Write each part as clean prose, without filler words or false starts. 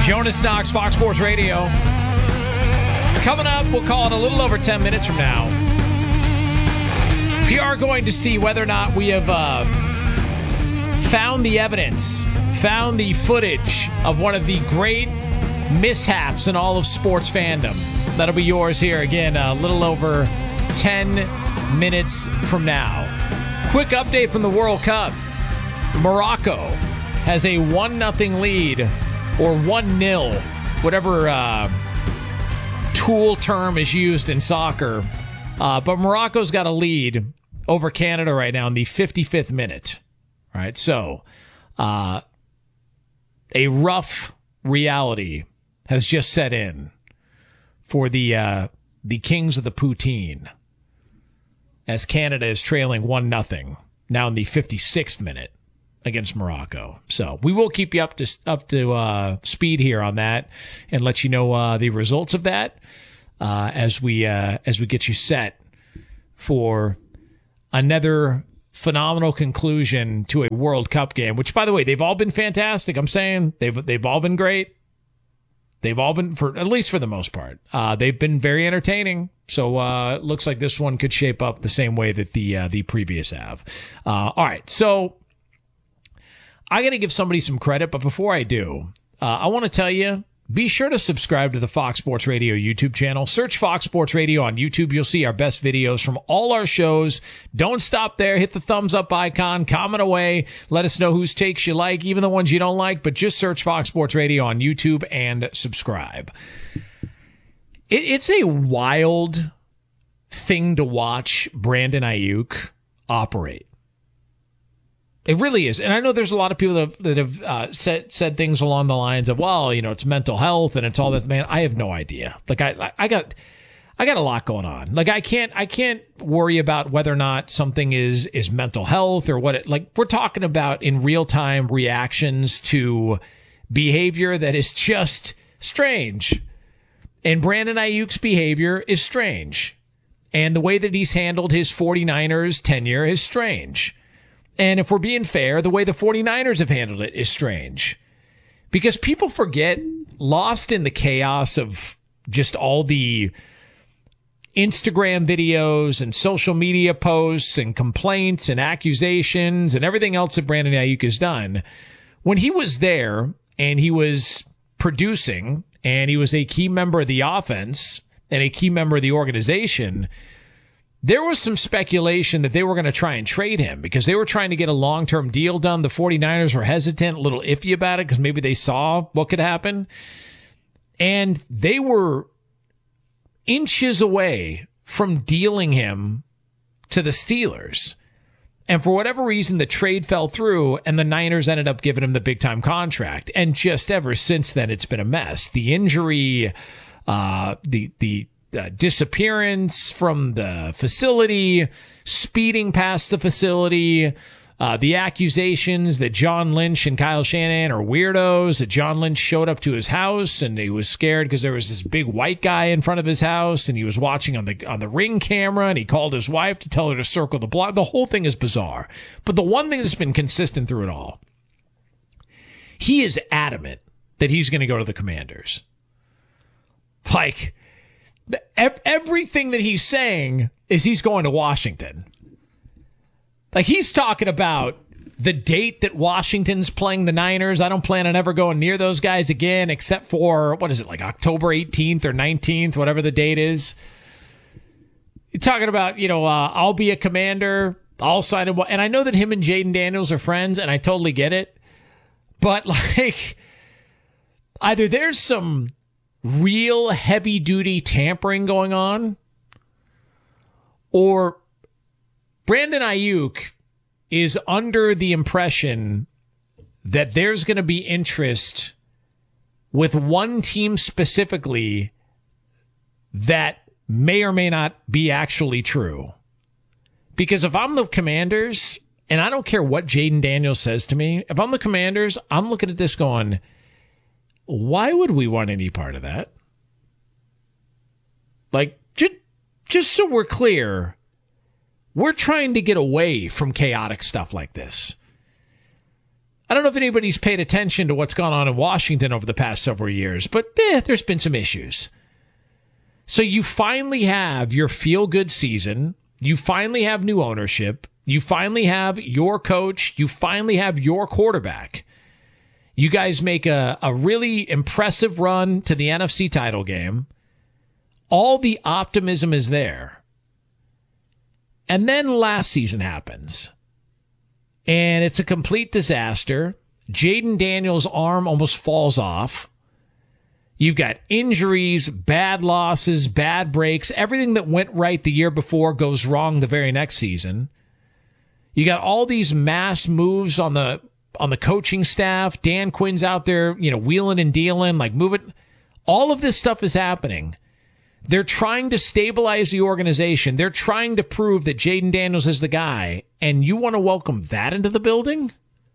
Jonas Knox, Fox Sports Radio. Coming up, we'll call it a little over 10 minutes from now. We are going to see whether or not we have found the evidence, found the footage of one of the great mishaps in all of sports fandom. That'll be yours here again a little over 10 minutes from now. Quick update from the World Cup. Morocco has a 1-0 lead, or 1-0, whatever tool term is used in soccer. But Morocco's got a lead over Canada right now in the 55th minute. All right, so a rough reality has just set in for the Kings of the Poutine, as Canada is trailing 1-0 now in the 56th minute against Morocco. So we will keep you up to speed here on that and let you know the results of that as we get you set for another phenomenal conclusion to a World Cup game. Which, by the way, they've all been fantastic. I'm saying they've all been great. They've all been, at least for the most part, they've been very entertaining. So it looks like this one could shape up the same way that the previous have. All right, so I got to give somebody some credit, but before I do, I want to tell you, be sure to subscribe to the Fox Sports Radio YouTube channel. Search Fox Sports Radio on YouTube. You'll see our best videos from all our shows. Don't stop there. Hit the thumbs up icon. Comment away. Let us know whose takes you like, even the ones you don't like, but just search Fox Sports Radio on YouTube and subscribe. It's a wild thing to watch Brandon Ayuk operate. It really is. And I know there's a lot of people that have said things along the lines of, well, you know, it's mental health and it's all this. Man, I have no idea. Like I got a lot going on. Like I can't worry about whether or not something is mental health or what it, like we're talking about in real time reactions to behavior that is just strange. And Brandon Ayuk's behavior is strange. And the way that he's handled his 49ers tenure is strange. And if we're being fair, the way the 49ers have handled it is strange. Because people forget, lost in the chaos of just all the Instagram videos and social media posts and complaints and accusations and everything else that Brandon Ayuk has done, when he was there and he was producing and he was a key member of the offense and a key member of the organization, there was some speculation that they were going to try and trade him because they were trying to get a long-term deal done. The 49ers were hesitant, a little iffy about it because maybe they saw what could happen. And they were inches away from dealing him to the Steelers. And for whatever reason, the trade fell through and the Niners ended up giving him the big-time contract. And just ever since then, it's been a mess. The injury, the disappearance from the facility, speeding past the facility, the accusations that John Lynch and Kyle Shanahan are weirdos, that John Lynch showed up to his house and he was scared because there was this big white guy in front of his house and he was watching on the Ring camera and he called his wife to tell her to circle the block. The whole thing is bizarre. But the one thing that's been consistent through it all, he is adamant that he's going to go to the Commanders. Like, everything that he's saying is he's going to Washington. Like, he's talking about the date that Washington's playing the Niners. I don't plan on ever going near those guys again, except for, what is it, like October 18th or 19th, whatever the date is. You're talking about, I'll be a Commander, I'll sign him. And I know that him and Jaden Daniels are friends, and I totally get it. But, like, either there's some real heavy-duty tampering going on, or Brandon Ayuk is under the impression that there's going to be interest with one team specifically that may or may not be actually true. Because if I'm the Commanders, and I don't care what Jaden Daniels says to me, if I'm the Commanders, I'm looking at this going, why would we want any part of that? Like, just so we're clear, we're trying to get away from chaotic stuff like this. I don't know if anybody's paid attention to what's gone on in Washington over the past several years, but there's been some issues. So you finally have your feel-good season. You finally have new ownership. You finally have your coach. You finally have your quarterback. You guys make a really impressive run to the NFC title game. All the optimism is there. And then last season happens. And it's a complete disaster. Jaden Daniels' arm almost falls off. You've got injuries, bad losses, bad breaks. Everything that went right the year before goes wrong the very next season. You got all these mass moves on the coaching staff. Dan Quinn's out there, wheeling and dealing, like moving. All of this stuff is happening. They're trying to stabilize the organization. They're trying to prove that Jaden Daniels is the guy. And you want to welcome that into the building?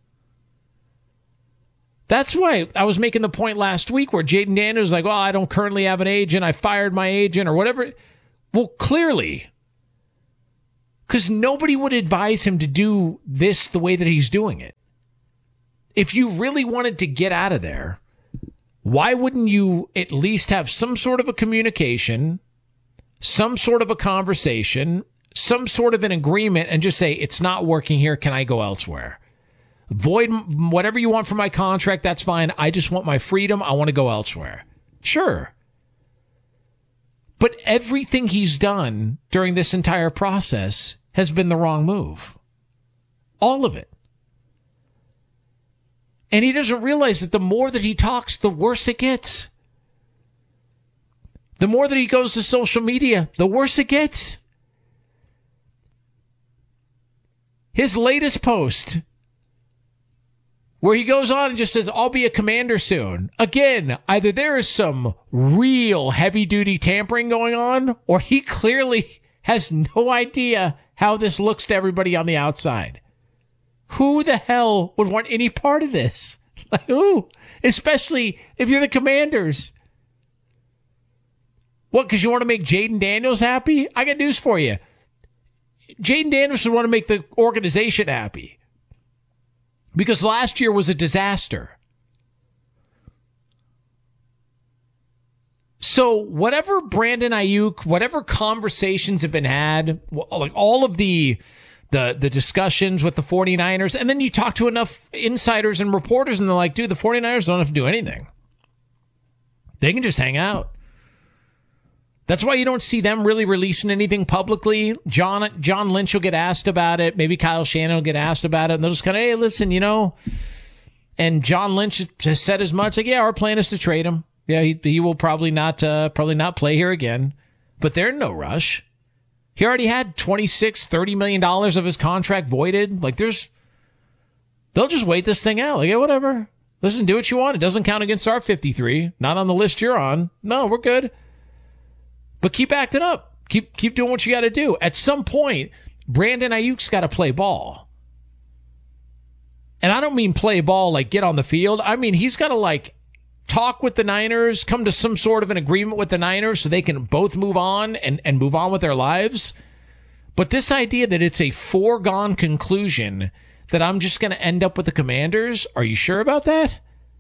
That's why I was making the point last week where Jaden Daniels was like, well, I don't currently have an agent. I fired my agent or whatever. Well, clearly, because nobody would advise him to do this the way that he's doing it. If you really wanted to get out of there, why wouldn't you at least have some sort of a communication, some sort of a conversation, some sort of an agreement, and just say, it's not working here. Can I go elsewhere? Void whatever you want from my contract. That's fine. I just want my freedom. I want to go elsewhere. Sure. But everything he's done during this entire process has been the wrong move. All of it. And he doesn't realize that the more that he talks, the worse it gets. The more that he goes to social media, the worse it gets. His latest post, where he goes on and just says, I'll be a Commander soon. Again, either there is some real heavy-duty tampering going on, or he clearly has no idea how this looks to everybody on the outside. Who the hell would want any part of this? Like, who? Especially if you're the Commanders. What, because you want to make Jaden Daniels happy? I got news for you. Jaden Daniels would want to make the organization happy. Because last year was a disaster. So whatever Brandon Ayuk, whatever conversations have been had, like all of the discussions with the 49ers, and then you talk to enough insiders and reporters, and they're like, dude, the 49ers don't have to do anything. They can just hang out. That's why you don't see them really releasing anything publicly. John Lynch will get asked about it. Maybe Kyle Shanahan will get asked about it, and they'll just kind of, hey, listen, And John Lynch has said as much, like, yeah, our plan is to trade him. Yeah, he will probably not play here again. But they're in no rush. He already had $30 million of his contract voided. Like, they'll just wait this thing out. Like, yeah, whatever. Listen, do what you want. It doesn't count against our 53. Not on the list you're on. No, we're good. But keep acting up. Keep doing what you got to do. At some point, Brandon Ayuk's got to play ball. And I don't mean play ball like get on the field. I mean, he's got to talk with the Niners, come to some sort of an agreement with the Niners so they can both move on and move on with their lives. But this idea that it's a foregone conclusion that I'm just going to end up with the Commanders, are you sure about that?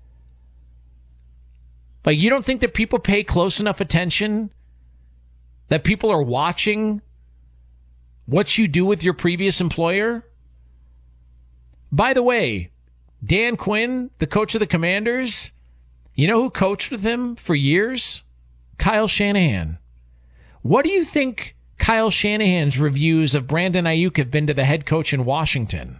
Like, you don't think that people pay close enough attention? That people are watching what you do with your previous employer? By the way, Dan Quinn, the coach of the Commanders, you know who coached with him for years? Kyle Shanahan. What do you think Kyle Shanahan's reviews of Brandon Ayuk have been to the head coach in Washington?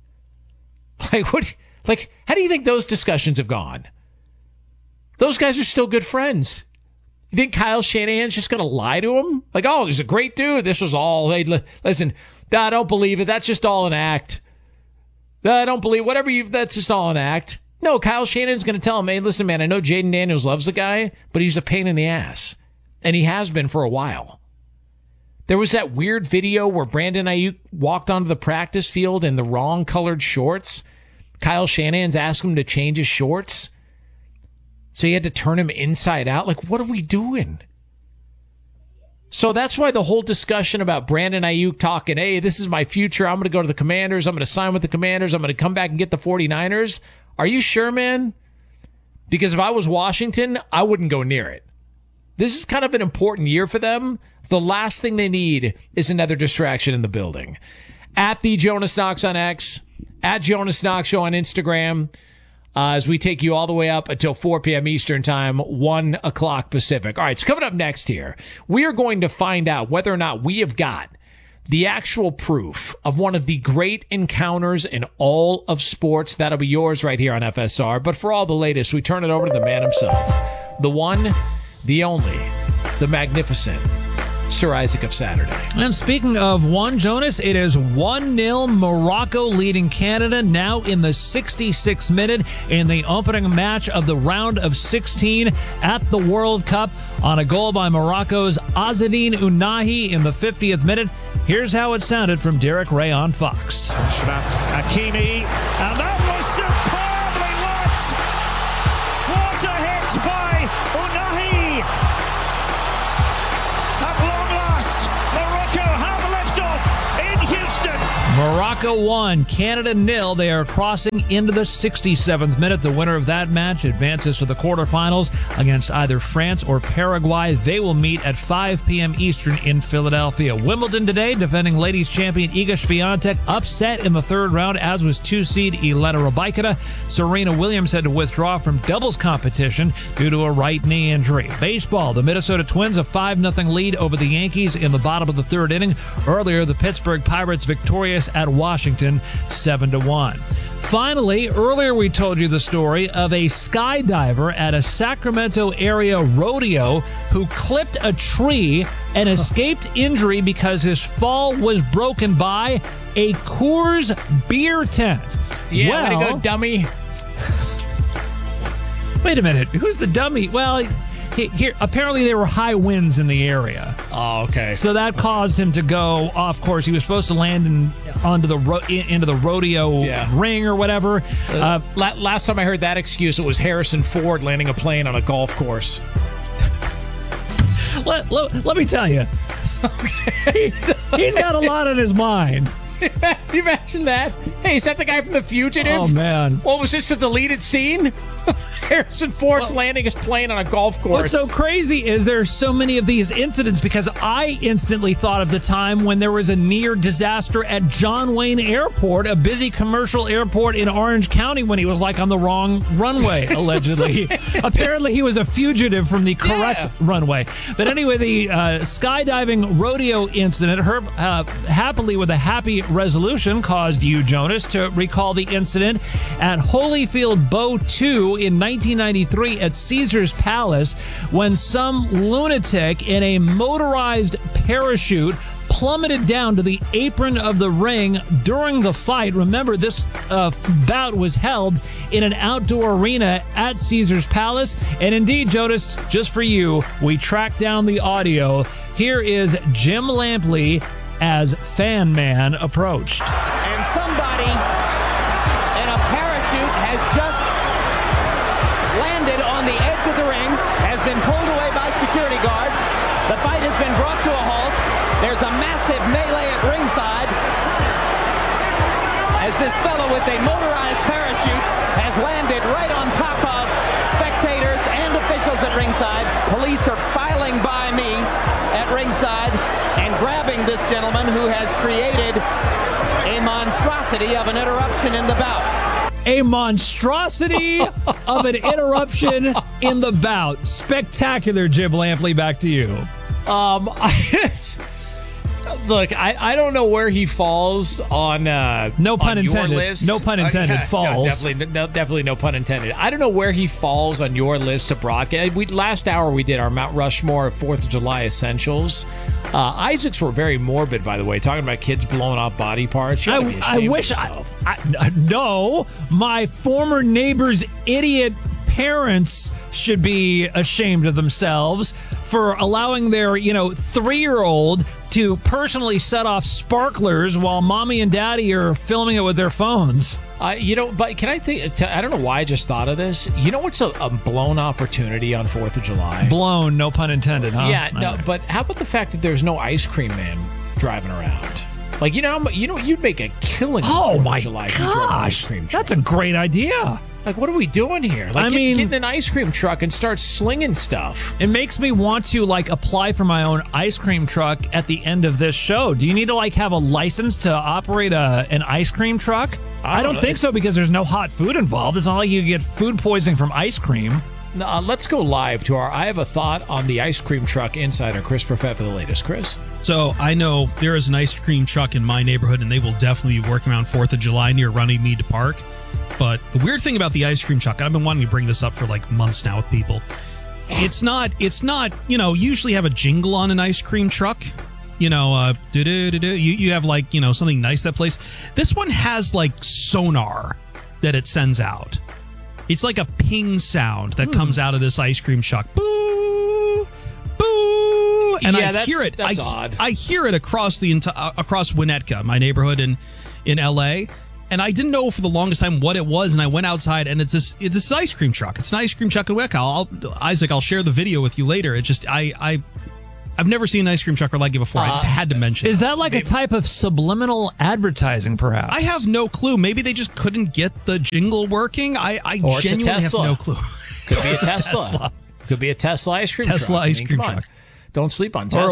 How do you think those discussions have gone? Those guys are still good friends. You think Kyle Shanahan's just going to lie to him? Like, oh, he's a great dude. This was all, hey, listen, I don't believe it. That's just all an act. I don't believe that's just all an act. No, Kyle Shanahan's going to tell him, hey, listen, man, I know Jaden Daniels loves the guy, but he's a pain in the ass. And he has been for a while. There was that weird video where Brandon Ayuk walked onto the practice field in the wrong colored shorts. Kyle Shanahan's asked him to change his shorts. So he had to turn him inside out. Like, what are we doing? So that's why the whole discussion about Brandon Ayuk talking, hey, this is my future. I'm going to go to the Commanders. I'm going to sign with the Commanders. I'm going to come back and get the 49ers. Are you sure, man? Because if I was Washington, I wouldn't go near it. This is kind of an important year for them. The last thing they need is another distraction in the building. At the Jonas Knox on X, at Jonas Knox Show on Instagram, as we take you all the way up until 4 p.m. Eastern Time, 1 o'clock Pacific. All right, so coming up next here, we are going to find out whether or not we have got the actual proof of one of the great encounters in all of sports. That'll be yours right here on FSR. But for all the latest, we turn it over to the man himself, the one, the only, the magnificent Sir Isaac of Saturday. And speaking of one, Jonas, it is 1-0 Morocco leading Canada now in the 66th minute in the opening match of the round of 16 at the World Cup on a goal by Morocco's Azzedine Ounahi in the 50th minute. Here's how it sounded from Derek Ray on Fox. Ashraf Hakimi, and that was superbly lit! What a hit by Ounahi! Morocco 1, Canada 0. They are crossing into the 67th minute. The winner of that match advances to the quarterfinals against either France or Paraguay. They will meet at 5 p.m. Eastern in Philadelphia. Wimbledon today, defending ladies champion Iga Swiatek upset in the third round, as was 2-seed Elena Rybakina. Serena Williams had to withdraw from doubles competition due to a right knee injury. Baseball, the Minnesota Twins a 5-0 lead over the Yankees in the bottom of the third inning. Earlier, the Pittsburgh Pirates victorious at Washington 7-1. Finally, earlier we told you the story of a skydiver at a Sacramento area rodeo who clipped a tree and escaped injury because his fall was broken by a Coors beer tent. Yeah, way to go, dummy. Wait a minute. Who's the dummy? Well, here apparently there were high winds in the area. Oh, okay. So that caused him to go off course. He was supposed to land into the rodeo ring or whatever. Last time I heard that excuse, it was Harrison Ford landing a plane on a golf course. Let me tell you, he's got a lot on his mind. Can you imagine that? Hey, is that the guy from The Fugitive? Oh, man. What was this, a deleted scene? Harrison Ford's landing his plane on a golf course. What's so crazy is there's so many of these incidents because I instantly thought of the time when there was a near disaster at John Wayne Airport, a busy commercial airport in Orange County, when he was like on the wrong runway, allegedly. Apparently he was a fugitive from the correct runway. But anyway, the skydiving rodeo incident, happily with a happy resolution, caused you, Jonas, to recall the incident at Holyfield Bow 2 in 1993 at Caesars Palace when some lunatic in a motorized parachute plummeted down to the apron of the ring during the fight. Remember, this bout was held in an outdoor arena at Caesars Palace. And indeed, Jonas, just for you, we tracked down the audio. Here is Jim Lampley as Fan Man approached. And somebody in a parachute has just landed on the edge of the ring, has been pulled away by security guards. The fight has been brought to a halt. There's a massive melee at ringside as this fellow with a motorized parachute has landed right on top of spectators and officials at ringside. Police are filing by me at ringside and grabbing this gentleman who has created a monstrosity of an interruption in the bout. A monstrosity of an interruption in the bout. Spectacular, Jim Lampley. Back to you. Look, I don't know where he falls on no pun on intended. Your list. No pun intended. Falls. Definitely no pun intended. I don't know where he falls on your list of broadcast. Last hour we did our Mount Rushmore of 4th of July essentials. Isaac's were very morbid, by the way, talking about kids blowing off body parts. I wish no, my former neighbor's idiot parents should be ashamed of themselves for allowing their 3-year-old to personally set off sparklers while mommy and daddy are filming it with their phones. But can I think? I don't know why I just thought of this. You know what's a blown opportunity on 4th of July? Blown, no pun intended, huh? Yeah, no. But how about the fact that there's no ice cream man driving around? Like, you'd make a killing. Oh my July gosh, ice cream truck. that's a great idea. Like, what are we doing here? Like, get in an ice cream truck and start slinging stuff. It makes me want to, apply for my own ice cream truck at the end of this show. Do you need to, have a license to operate an ice cream truck? I don't think so, because there's no hot food involved. It's not like you get food poisoning from ice cream. Let's go live to our I Have a Thought on the Ice Cream Truck insider, Chris Perfett, for the latest. Chris? So I know there is an ice cream truck in my neighborhood, and they will definitely be working around 4th of July near Runnymede Park. But the weird thing about the ice cream truck, I've been wanting to bring this up for months now with people. It's not, usually have a jingle on an ice cream truck. You have something nice that plays. This one has sonar that it sends out. It's like a ping sound that comes out of this ice cream truck. Boo! Boo! And I hear it. That's odd. I hear it across across Winnetka, my neighborhood in LA. And I didn't know for the longest time what it was, and I went outside, and it's this ice cream truck. It's an ice cream truck in Winnetka. Isaac, I'll share the video with you later. It just I've never seen an ice cream truck like it before. I just had to mention it. Is that a type of subliminal advertising, perhaps? I have no clue. Maybe they just couldn't get the jingle working. I genuinely have no clue. Could be a Tesla. Could be a Tesla ice cream truck. Ice cream truck. Don't sleep on Tesla. Or a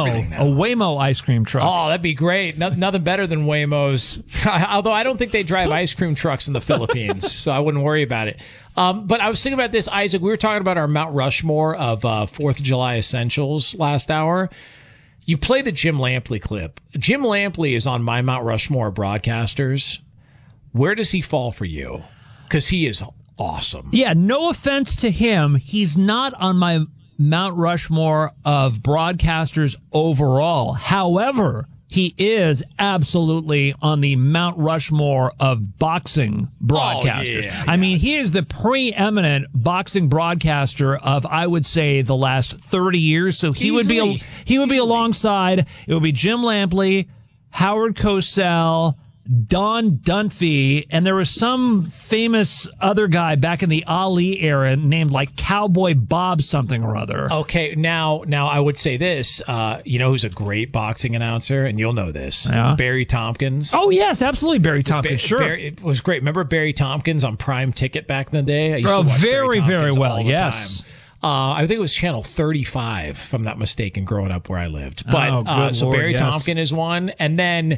Waymo ice cream truck. Oh, that'd be great. Nothing better than Waymos. Although I don't think they drive ice cream trucks in the Philippines, so I wouldn't worry about it. But I was thinking about this, Isaac. We were talking about our Mount Rushmore of 4th of July essentials last hour. You play the Jim Lampley clip. Jim Lampley is on my Mount Rushmore broadcasters. Where does he fall for you? Because he is awesome. Yeah, no offense to him. He's not on my Mount Rushmore of broadcasters overall. However, he is absolutely on the Mount Rushmore of boxing broadcasters. I mean, he is the preeminent boxing broadcaster of, I would say, the last 30 years. So he would be alongside. It would be Jim Lampley, Howard Cosell, Don Dunphy, and there was some famous other guy back in the Ali era named Cowboy Bob something or other. Okay, now I would say this. Who's a great boxing announcer, and you'll know this. Yeah. Barry Tompkins. Oh, yes, absolutely, Barry Tompkins, sure. It was great. Remember Barry Tompkins on Prime Ticket back in the day? I used to watch very, very well, all the yes. time. I think it was channel 35, if I'm not mistaken, growing up where I lived. But so Lord, Barry yes. Tompkins is one, and then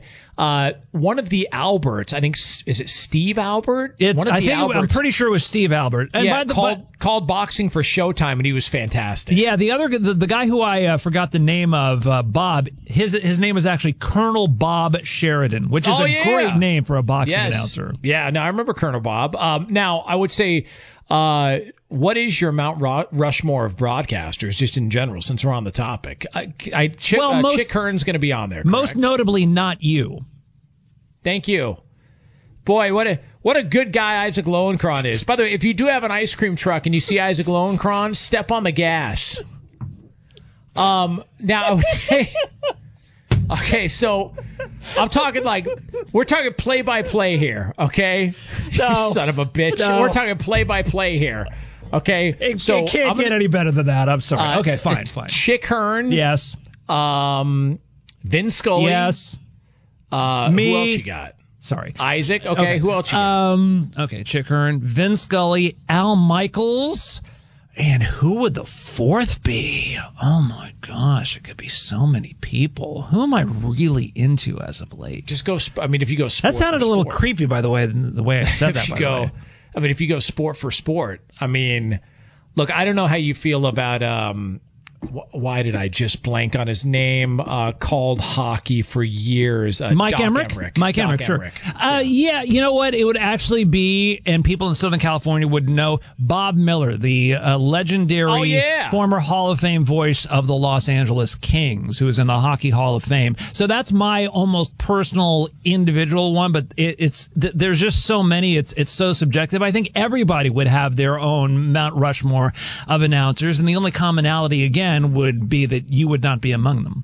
one of the Alberts. I think is it Steve Albert? I'm pretty sure it was Steve Albert. And called Boxing for Showtime, and he was fantastic. Yeah, the guy who I forgot the name of, Bob. His name is actually Colonel Bob Sheridan, which is a great name for a boxing announcer. Yeah, no, I remember Colonel Bob. Now I would say. What is your Mount Rushmore of broadcasters, just in general, since we're on the topic? Chick Hearn's going to be on there, correct? Most notably, not you. Thank you. Boy, what a good guy Isaac Lowenkron is. By the way, if you do have an ice cream truck and you see Isaac Lowenkron, step on the gas. Now, I would say... Okay, so I'm talking we're talking play-by-play here, okay? No. You son of a bitch. No. We're talking play-by-play here, okay? It can't get any better than that. I'm sorry. Okay, fine. Chick Hearn. Yes. Vin Scully. Yes. Me. Who else you got? Sorry. Isaac. Okay, who else you got? Okay, Chick Hearn, Vin Scully, Al Michaels. And who would the fourth be? Oh my gosh, it could be so many people. Who am I really into as of late? Just go. If you go sport. That sounded a little creepy, by the way. The way I said that. If you go sport for sport, look, I don't know how you feel about. Why did I just blank on his name? Called hockey for years. Mike Emmerich? Mike Emmerich, sure. Yeah, you know what? It would actually be, and people in Southern California would know, Bob Miller, the legendary former Hall of Fame voice of the Los Angeles Kings, who is in the Hockey Hall of Fame. So that's my almost personal individual one, but there's just so many. It's so subjective. I think everybody would have their own Mount Rushmore of announcers, and the only commonality, again, would be that you would not be among them.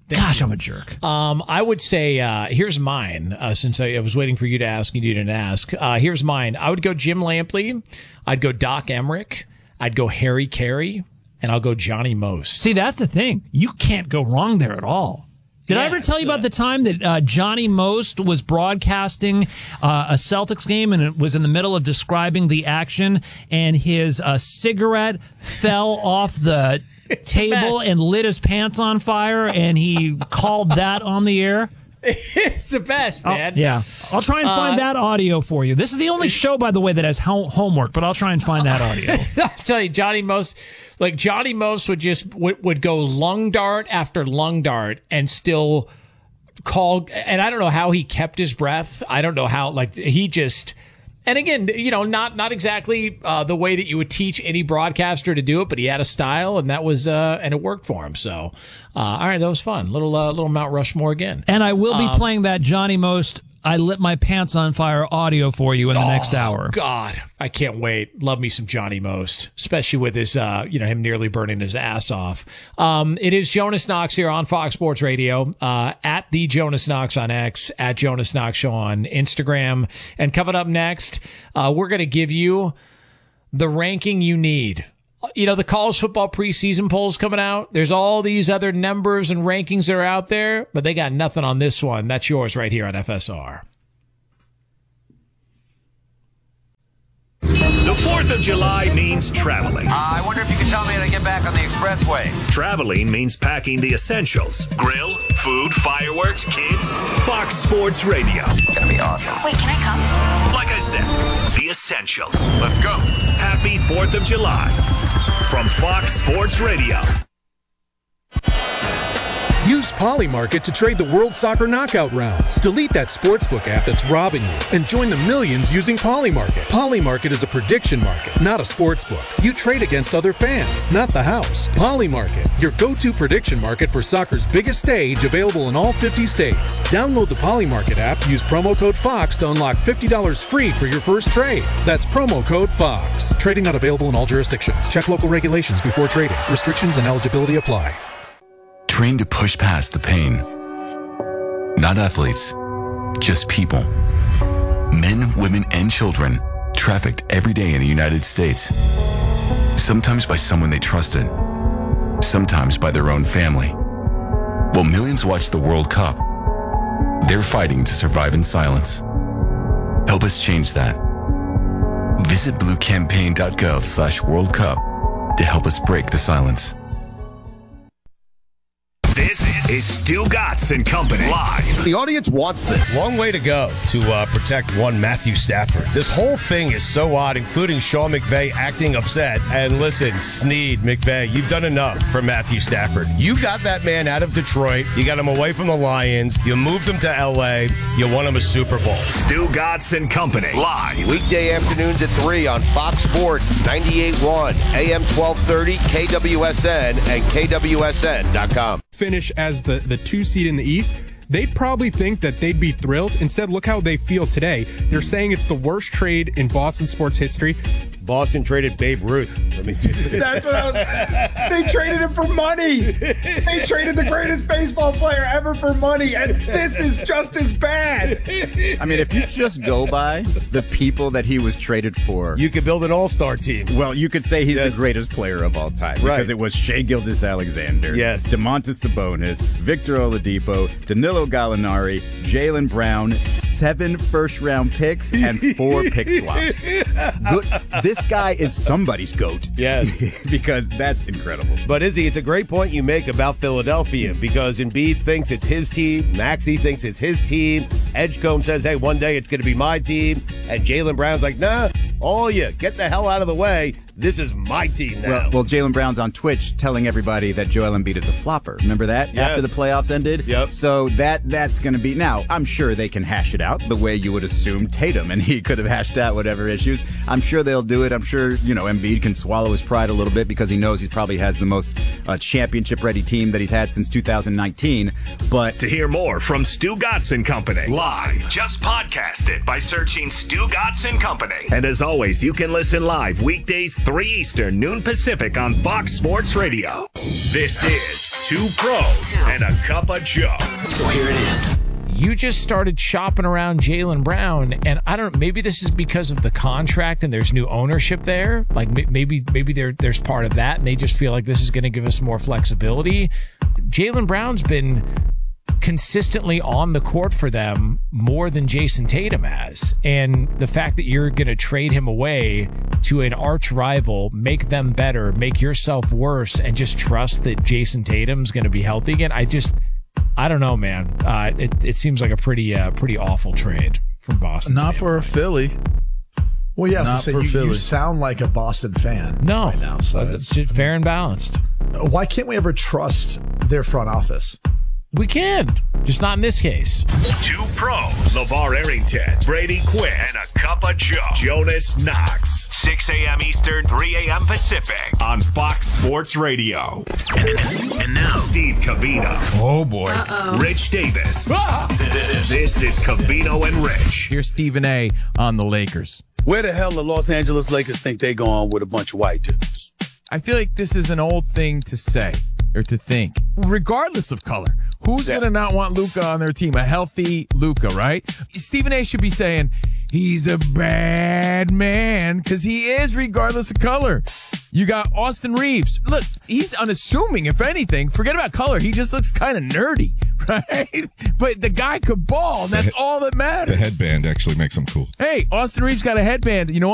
Gosh, I'm a jerk. I would say, here's mine, since I was waiting for you to ask and you didn't ask. Here's mine. I would go Jim Lampley. I'd go Doc Emmerich. I'd go Harry Carey. And I'll go Johnny Most. See, that's the thing. You can't go wrong there at all. Did I ever tell you about the time that Johnny Most was broadcasting a Celtics game and it was in the middle of describing the action and his cigarette fell off the table and lit his pants on fire and he called that on the air? It's the best, man. Yeah. I'll try and find that audio for you. This is the only show, by the way, that has homework, but I'll try and find that audio. I'll tell you, Johnny Most would go lung dart after lung dart and still call. And I don't know how he kept his breath. I don't know how, he just. And again, not exactly the way that you would teach any broadcaster to do it, but he had a style, and that was and it worked for him. So, all right, that was fun. Little Mount Rushmore again. And I will be playing that Johnny Most "I Lit My Pants on Fire" audio for you in the next hour. God, I can't wait. Love me some Johnny Most, especially with his, him nearly burning his ass off. It is Jonas Knox here on Fox Sports Radio, at the Jonas Knox on X, at Jonas Knox Show on Instagram. And coming up next, we're going to give you the ranking you need. The college football preseason polls coming out. There's all these other numbers and rankings that are out there, but they got nothing on this one. That's yours right here on FSR. The 4th of July means traveling. I wonder if you can tell me how to get back on the expressway. Traveling means packing the essentials. Grill, food, fireworks, kids. Fox Sports Radio. It's going to be awesome. Wait, can I come? Like I said, the essentials. Let's go. Happy 4th of July from Fox Sports Radio. Use Polymarket to trade the World Soccer Knockout rounds. Delete that sportsbook app that's robbing you and join the millions using Polymarket. Polymarket is a prediction market, not a sportsbook. You trade against other fans, not the house. Polymarket, your go-to prediction market for soccer's biggest stage, available in all 50 states. Download the Polymarket app, use promo code FOX to unlock $50 free for your first trade. That's promo code FOX. Trading not available in all jurisdictions. Check local regulations before trading. Restrictions and eligibility apply. Trained to push past the pain. Not athletes, just people. Men, women, and children trafficked every day in the United States. Sometimes by someone they trusted, sometimes by their own family. While millions watch the World Cup, they're fighting to survive in silence. Help us change that. Visit bluecampaign.gov/World Cup to help us break the silence. This is Stu Gatz and Company live. The audience wants this. Long way to go to protect one Matthew Stafford. This whole thing is so odd, including Sean McVay acting upset. And listen, Snead, McVay, you've done enough for Matthew Stafford. You got that man out of Detroit. You got him away from the Lions. You moved him to L.A. You won him a Super Bowl. Stu Gatz and Company live. Weekday afternoons at 3 on Fox Sports 98.1, AM 1230, KWSN, and KWSN.com. Finish as the 2 seed in the East, they'd probably think that they'd be thrilled. Instead, look how they feel today. They're saying it's the worst trade in Boston sports history. Boston traded Babe Ruth. That's what I was. They traded him for money. They traded the greatest baseball player ever for money, and this is just as bad. I mean, if you just go by the people that he was traded for, you could build an all-star team. Well, you could say he's the greatest player of all time, because it was Shai Gilgeous-Alexander, DeMontis Sabonis, Victor Oladipo, Danilo Gallinari, Jaylen Brown, 7 first-round picks and 4 pick swaps. This guy is somebody's GOAT. Yes. Because that's incredible. But Izzy, it's a great point you make about Philadelphia, because Embiid thinks it's his team, Maxey thinks it's his team, Edgecombe says, hey, one day it's going to be my team, and Jaylen Brown's like, nah, all you, get the hell out of the way. This is my team now. Well, Jaylen Brown's on Twitch telling everybody that Joel Embiid is a flopper. Remember that? Yes. After the playoffs ended? Yep. So that's going to be... Now, I'm sure they can hash it out the way you would assume Tatum and he could have hashed out whatever issues. I'm sure they'll do it. I'm sure, Embiid can swallow his pride a little bit because he knows he probably has the most championship-ready team that he's had since 2019. But to hear more from Stu Gatz and Company live, just podcast it by searching Stu Gatz and Company. And as always, you can listen live weekdays 3 Eastern, noon Pacific on Fox Sports Radio. This is Two pros and a cup of Joe. So here it is. You just started shopping around Jaylen Brown, and I don't know, maybe this is because of the contract and there's new ownership there. Like maybe there's part of that, and they just feel like this is going to give us more flexibility. Jaylen Brown's been consistently on the court for them more than Jason Tatum has. And the fact that you're going to trade him away to an arch rival, make them better, make yourself worse, and just trust that Jason Tatum's going to be healthy again, I don't know, man. It seems like a pretty awful trade from Boston. Not for Philly. Well, yeah, Not for Philly. You sound like a Boston fan no, right now. So it's just fair and balanced. Why can't we ever trust their front office? We can, just not in this case. Two pros, LeVar Arrington, Brady Quinn, and a cup of Joe, Jonas Knox. 6 a.m. Eastern, 3 a.m. Pacific on Fox Sports Radio. And now, Steve Covino. Oh, boy. Rich Davis. This is Covino and Rich. Here's Stephen A. on the Lakers. Where the hell the Los Angeles Lakers think they going with a bunch of white dudes? I feel like this is an old thing to say or to think, regardless of color. Who's going to not want Luka on their team? A healthy Luka, right? Stephen A. should be saying, he's a bad man, because he is, regardless of color. You got Austin Reeves. Look, he's unassuming, if anything. Forget about color. He just looks kind of nerdy, right? But the guy could ball, and that's all that matters. The headband actually makes him cool. Hey, Austin Reeves got a headband. You know what?